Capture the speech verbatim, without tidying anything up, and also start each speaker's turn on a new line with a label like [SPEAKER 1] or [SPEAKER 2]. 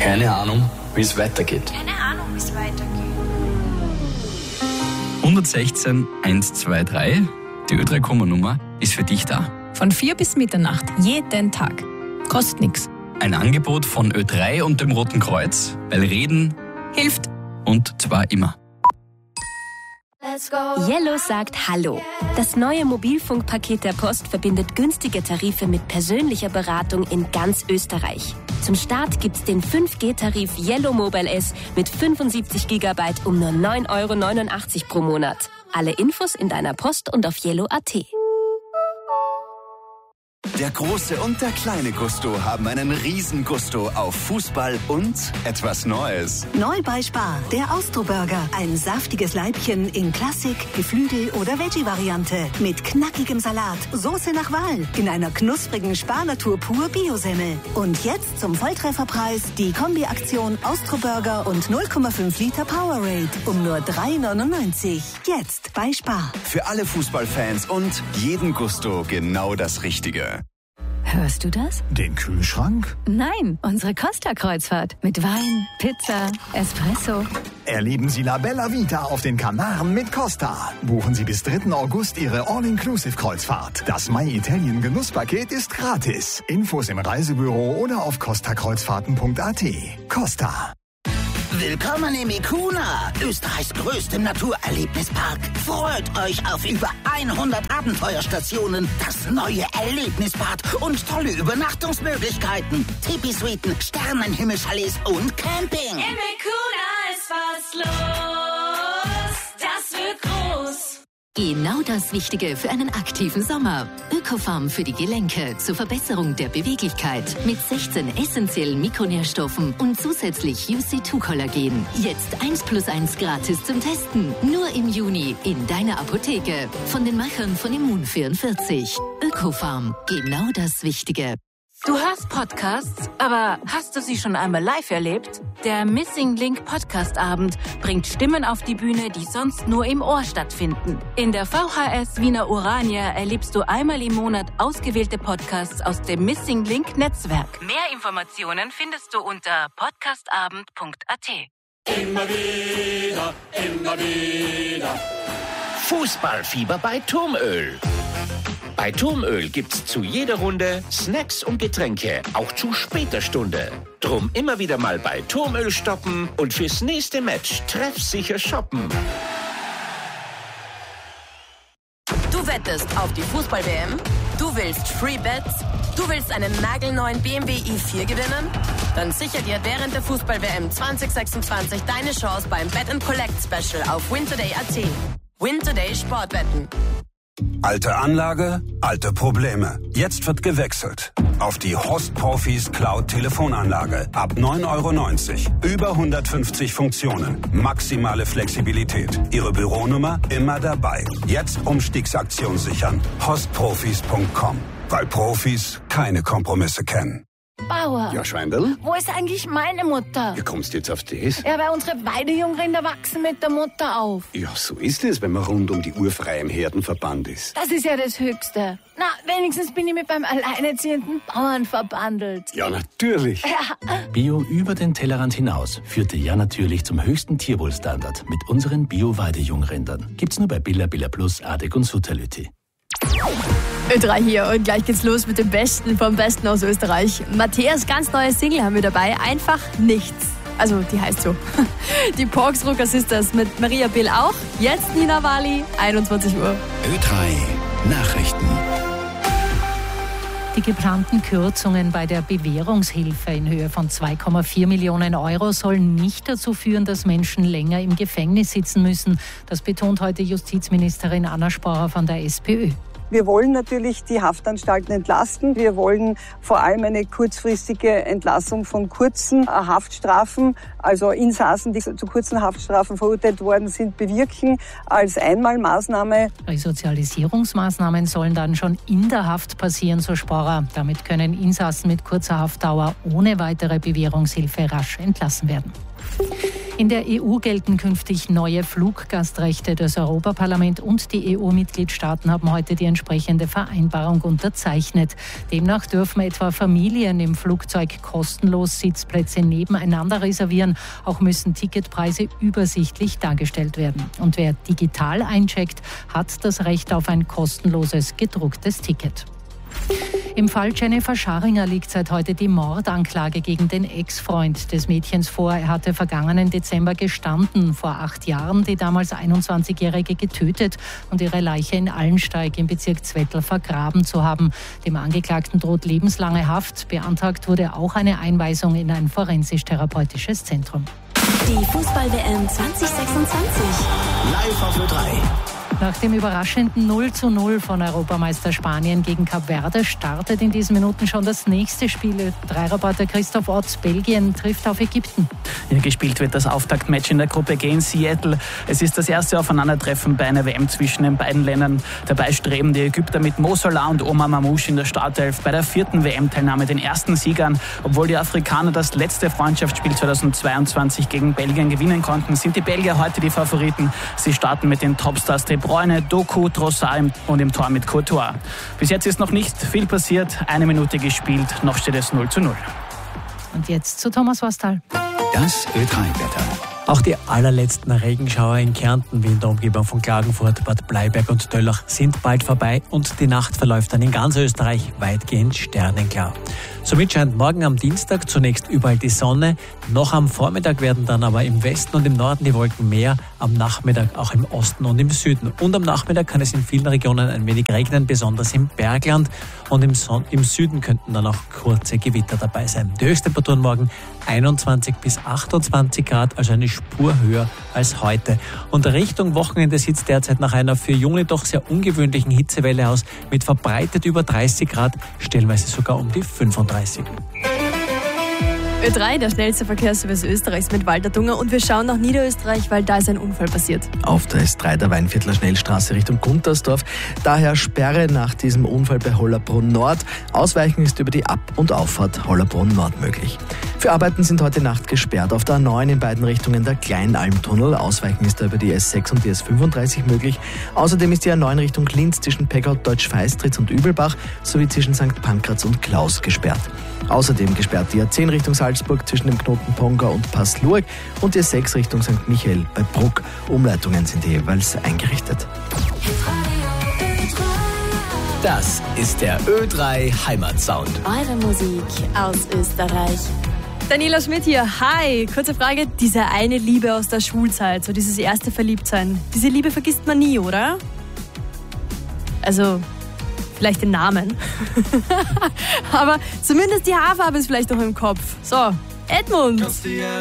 [SPEAKER 1] Keine Ahnung, wie es weitergeht.
[SPEAKER 2] Keine Ahnung, wie es weitergeht.
[SPEAKER 1] hundertsechzehn eins zwei drei, die Ö drei Komma-Nummer, ist für dich da.
[SPEAKER 3] Von vier bis Mitternacht, jeden Tag. Kostet nix.
[SPEAKER 1] Ein Angebot von Ö drei und dem Roten Kreuz, weil Reden
[SPEAKER 3] Hilft.
[SPEAKER 1] und zwar immer.
[SPEAKER 4] Yellow sagt Hallo. Das neue Mobilfunkpaket der Post verbindet günstige Tarife mit persönlicher Beratung in ganz Österreich. Zum Start gibt's den fünf G Tarif Yellow Mobile S mit fünfundsiebzig Gigabyte um nur neun Euro neunundachtzig pro Monat. Alle Infos in deiner Post und auf yellow punkt at.
[SPEAKER 5] Der große und der kleine Gusto haben einen riesen Gusto auf Fußball und etwas Neues.
[SPEAKER 6] Neu bei Spar, der Austro-Burger. Ein saftiges Leibchen in Klassik, Geflügel- oder Veggie-Variante. Mit knackigem Salat, Soße nach Wahl, in einer knusprigen Spar-Natur pur Biosemmel. Und jetzt zum Volltrefferpreis die Kombi-Aktion Austro-Burger und null Komma fünf Liter Powerade um nur drei neunundneunzig. Jetzt bei Spar.
[SPEAKER 5] Für alle Fußballfans und jeden Gusto genau das Richtige.
[SPEAKER 7] Hörst du das?
[SPEAKER 8] Den Kühlschrank?
[SPEAKER 7] Nein, unsere Costa-Kreuzfahrt. Mit Wein, Pizza, Espresso.
[SPEAKER 8] Erleben Sie La Bella Vita auf den Kanaren mit Costa. Buchen Sie bis dritten August Ihre All-Inclusive-Kreuzfahrt. Das My Italien Genusspaket ist gratis. Infos im Reisebüro oder auf costa kreuzfahrten punkt at. Costa.
[SPEAKER 9] Willkommen im Ikuna, Österreichs größtem Naturerlebnispark. Freut euch auf über hundert Abenteuerstationen, das neue Erlebnisbad und tolle Übernachtungsmöglichkeiten. Tipi-Suiten, Sternenhimmelchalets und Camping.
[SPEAKER 2] Im Ikuna ist was los, das wird groß.
[SPEAKER 7] Genau das Richtige für einen aktiven Sommer. Ökofarm für die Gelenke zur Verbesserung der Beweglichkeit mit sechzehn essentiellen Mikronährstoffen und zusätzlich U C zwei Kollagen. Jetzt eins plus eins gratis zum Testen. Nur im Juni in deiner Apotheke. Von den Machern von Immun vierundvierzig. Ökofarm. Genau das Wichtige.
[SPEAKER 10] Du hörst Podcasts, aber hast du sie schon einmal live erlebt? Der Missing Link Podcast Abend bringt Stimmen auf die Bühne, die sonst nur im Ohr stattfinden. In der V H S Wiener Urania erlebst du einmal im Monat ausgewählte Podcasts aus dem Missing Link Netzwerk. Mehr Informationen findest du unter podcastabend punkt at.
[SPEAKER 11] Immer wieder, immer wieder.
[SPEAKER 12] Fußballfieber bei Turmöl. Bei Turmöl gibt's zu jeder Runde Snacks und Getränke, auch zu später Stunde. Drum immer wieder mal bei Turmöl stoppen und fürs nächste Match treffsicher shoppen.
[SPEAKER 13] Du wettest auf die Fußball-W M? Du willst Free Bets? Du willst einen nagelneuen B M W i vier gewinnen? Dann sicher dir während der Fußball-W M zwanzig sechsundzwanzig deine Chance beim Bet and Collect Special auf wintoday punkt at. Wintoday Sportwetten.
[SPEAKER 14] Alte Anlage, alte Probleme. Jetzt wird gewechselt. Auf die Host Profis Cloud Telefonanlage. Ab neun Euro neunzig. Über hundertfünfzig Funktionen. Maximale Flexibilität. Ihre Büronummer immer dabei. Jetzt Umstiegsaktion sichern. host profis punkt com. Weil Profis keine Kompromisse kennen.
[SPEAKER 15] Bauer.
[SPEAKER 16] Ja, Schweindl?
[SPEAKER 15] Wo ist eigentlich meine Mutter?
[SPEAKER 16] Wie kommst du jetzt auf das?
[SPEAKER 15] Ja, weil unsere Weidejungrinder wachsen mit der Mutter auf.
[SPEAKER 16] Ja, so ist es, wenn man rund um die Uhr frei im Herdenverband ist.
[SPEAKER 15] Das ist ja das Höchste. Na, wenigstens bin ich mit beim alleinerziehenden Bauern verbandelt.
[SPEAKER 16] Ja, natürlich.
[SPEAKER 15] Ja.
[SPEAKER 17] Bio über den Tellerrand hinaus führte ja natürlich zum höchsten Tierwohlstandard mit unseren Bio-Weidejungrindern. Gibt's nur bei Billa, Billa Plus, Adek und Sutality.
[SPEAKER 18] Ö drei hier und gleich geht's los mit dem Besten vom Besten aus Österreich. Matthias ganz neues Single haben wir dabei, einfach nichts. Also die heißt so. Die Porksrucker Sisters mit Maria Bill auch. Jetzt Nina Wali, einundzwanzig Uhr.
[SPEAKER 19] Ö drei Nachrichten.
[SPEAKER 20] Die geplanten Kürzungen bei der Bewährungshilfe in Höhe von zwei Komma vier Millionen Euro sollen nicht dazu führen, dass Menschen länger im Gefängnis sitzen müssen. Das betont heute Justizministerin Anna Sporer von der SPÖ.
[SPEAKER 21] Wir wollen natürlich die Haftanstalten entlasten. Wir wollen vor allem eine kurzfristige Entlassung von kurzen Haftstrafen, also Insassen, die zu kurzen Haftstrafen verurteilt worden sind, bewirken als Einmalmaßnahme.
[SPEAKER 20] Resozialisierungsmaßnahmen sollen dann schon in der Haft passieren, so Sporer. Damit können Insassen mit kurzer Haftdauer ohne weitere Bewährungshilfe rasch entlassen werden. In der E U gelten künftig neue Fluggastrechte. Das Europaparlament und die E U-Mitgliedstaaten haben heute die entsprechende Vereinbarung unterzeichnet. Demnach dürfen etwa Familien im Flugzeug kostenlos Sitzplätze nebeneinander reservieren. Auch müssen Ticketpreise übersichtlich dargestellt werden. Und wer digital eincheckt, hat das Recht auf ein kostenloses gedrucktes Ticket. Im Fall Jennifer Scharinger liegt seit heute die Mordanklage gegen den Ex-Freund des Mädchens vor. Er hatte vergangenen Dezember gestanden, vor acht Jahren die damals einundzwanzigjährige getötet und ihre Leiche in Allensteig im Bezirk Zwettl vergraben zu haben. Dem Angeklagten droht lebenslange Haft. Beantragt wurde auch eine Einweisung in ein forensisch-therapeutisches Zentrum.
[SPEAKER 4] Die Fußball-W M zwanzig sechsundzwanzig.
[SPEAKER 19] Live auf Ö drei.
[SPEAKER 20] Nach dem überraschenden null zu null von Europameister Spanien gegen Kap Verde startet in diesen Minuten schon das nächste Spiel. Ö drei Reporter Christoph Otz, Belgien trifft auf Ägypten.
[SPEAKER 3] Ja, gespielt wird das Auftaktmatch in der Gruppe G in Seattle. Es ist das erste Aufeinandertreffen bei einer W M zwischen den beiden Ländern. Dabei streben die Ägypter mit Mo Salah und Omar Mamouche in der Startelf bei der vierten W M-Teilnahme den ersten Siegern. Obwohl die Afrikaner das letzte Freundschaftsspiel zweitausendzweiundzwanzig gegen Belgien gewinnen konnten, sind die Belgier heute die Favoriten. Sie starten mit den Topstars De Bruyne, Doku, Trossard und im Tor mit Courtois. Bis jetzt ist noch nicht viel passiert. Eine Minute gespielt, noch steht es null zu null.
[SPEAKER 20] Und jetzt zu Thomas Wastal.
[SPEAKER 19] Das Ö drei Wetter.
[SPEAKER 22] Auch die allerletzten Regenschauer in Kärnten wie in der Umgebung von Klagenfurt, Bad Bleiberg und Döllach sind bald vorbei und die Nacht verläuft dann in ganz Österreich weitgehend sternenklar. Somit scheint morgen am Dienstag zunächst überall die Sonne. Noch am Vormittag werden dann aber im Westen und im Norden die Wolken mehr, am Nachmittag auch im Osten und im Süden. Und am Nachmittag kann es in vielen Regionen ein wenig regnen, besonders im Bergland. Und im, Son- im Süden könnten dann auch kurze Gewitter dabei sein. Die Höchsttemperaturen morgen einundzwanzig bis achtundzwanzig Grad, also eine Spur höher als heute. Und Richtung Wochenende sieht es derzeit nach einer für Juni doch sehr ungewöhnlichen Hitzewelle aus, mit verbreitet über dreißig Grad, stellenweise sogar um die fünfunddreißig.
[SPEAKER 18] Ö drei, der schnellste Verkehrsservice Österreichs mit Walter Dunger. Und wir schauen nach Niederösterreich, weil da ist ein Unfall passiert.
[SPEAKER 23] Auf der S drei der Weinviertler Schnellstraße Richtung Guntersdorf. Daher Sperre nach diesem Unfall bei Hollerbrunn Nord. Ausweichen ist über die Ab- und Auffahrt Hollerbrunn Nord möglich. Für Arbeiten sind heute Nacht gesperrt. Auf der A neun in beiden Richtungen der Kleinalmtunnel. Ausweichen ist da über die S sechs und die S fünfunddreißig möglich. Außerdem ist die A neun Richtung Linz zwischen Peckau, Deutsch-Feistritz und Übelbach sowie zwischen Sankt Pankraz und Klaus gesperrt. Außerdem gesperrt die A zehn Richtung Salzburg zwischen dem Knoten Ponga und Pass-Lurg und die A sechs Richtung Sankt Michael bei Bruck. Umleitungen sind jeweils eingerichtet.
[SPEAKER 19] Das ist der Ö drei Heimatsound.
[SPEAKER 4] Eure Musik aus Österreich.
[SPEAKER 18] Daniela Schmidt hier. Hi, kurze Frage. Diese eine Liebe aus der Schulzeit, so dieses erste Verliebtsein. Diese Liebe vergisst man nie, oder? Also, vielleicht den Namen. Aber zumindest die Haarfarbe ist vielleicht noch im Kopf. So, Edmund.
[SPEAKER 11] Kannst du dich